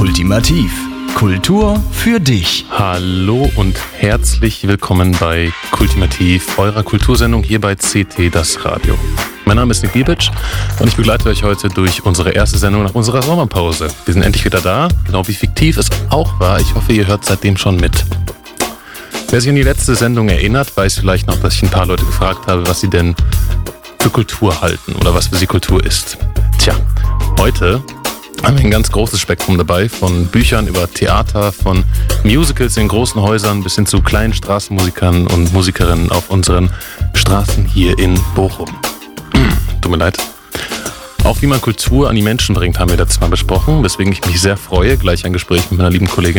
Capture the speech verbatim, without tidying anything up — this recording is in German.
Kultimativ. Kultur für dich. Hallo und herzlich willkommen bei Kultimativ, eurer Kultursendung hier bei C T Das Radio. Mein Name ist Nick Bibic und ich begleite euch heute durch unsere erste Sendung nach unserer Sommerpause. Wir sind endlich wieder da, genau wie fiktiv es auch war. Ich hoffe, ihr hört seitdem schon mit. Wer sich an die letzte Sendung erinnert, weiß vielleicht noch, dass ich ein paar Leute gefragt habe, was sie denn für Kultur halten oder was für sie Kultur ist. Tja, heute haben wir ein ganz großes Spektrum dabei, von Büchern über Theater, von Musicals in großen Häusern bis hin zu kleinen Straßenmusikern und Musikerinnen auf unseren Straßen hier in Bochum. Tut mir leid. Auch wie man Kultur an die Menschen bringt, haben wir letztes Mal besprochen, weswegen ich mich sehr freue, gleich ein Gespräch mit meiner lieben Kollegin